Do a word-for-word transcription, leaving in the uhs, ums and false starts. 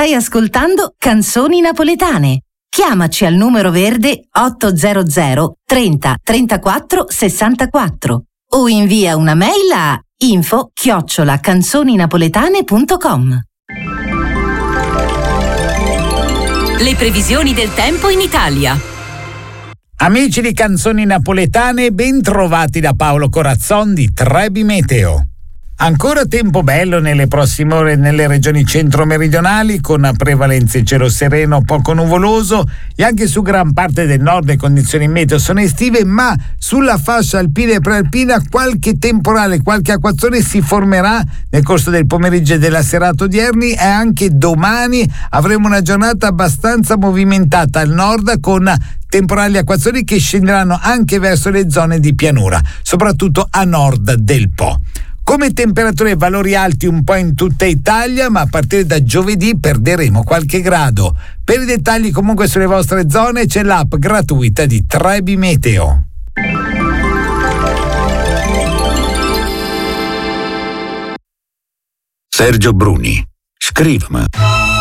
Stai ascoltando Canzoni Napoletane. Chiamaci al numero verde ottocento trenta trentaquattro sessantaquattro o invia una mail a info chiocciola canzoninapoletane punto com. Le previsioni del tempo in Italia. Amici di Canzoni Napoletane, ben trovati da Paolo Corazzon di Trebi Meteo. Ancora tempo bello nelle prossime ore nelle regioni centro-meridionali, con prevalenze cielo sereno poco nuvoloso, e anche su gran parte del nord le condizioni meteo sono estive, ma sulla fascia alpina e prealpina qualche temporale, qualche acquazzone si formerà nel corso del pomeriggio e della serata odierni, e anche domani avremo una giornata abbastanza movimentata al nord, con temporali e acquazzoni che scenderanno anche verso le zone di pianura, soprattutto a nord del Po. Come temperature, valori alti un po' in tutta Italia, ma a partire da giovedì perderemo qualche grado. Per i dettagli comunque sulle vostre zone c'è l'app gratuita di Trebi Meteo. Sergio Bruni, scrivimi.